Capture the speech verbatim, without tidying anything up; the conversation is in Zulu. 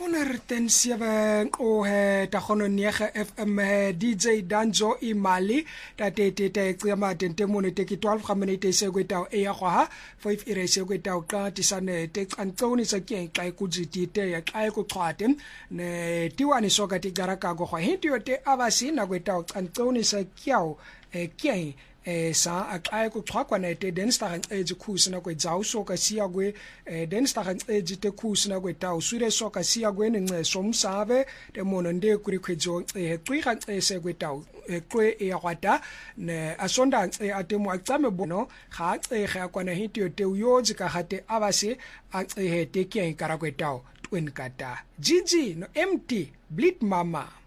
honderd en sewe o he ta khono nege F M D J Danjo Imali ta te te te tsema tente mone te ki twelve ga minute se go ta e ya gwa five ire se go ta ka tisane te kantsoni sa ke ka ku jiti te ya ka ku xwate ne tiwani soka ti garaka go gwa hinti yo te abasi na go ta kantsoni sa kyao e ke eh sa akaye ku xhwakwa na te den sta e ji khusina kwe jawu soka siya kwe den sta e ji te khusina kwe ta usure soka siya kwe ne somsabe te mono nde kuri khwejo e qwiga e se kwe ta e kwe e gwata ne asonda e atemo atsame bono ga e ga kwana hitio te uyo ji ka hate abase a e te ke nkara kwe ta twin kata Gigi no empty bleed mama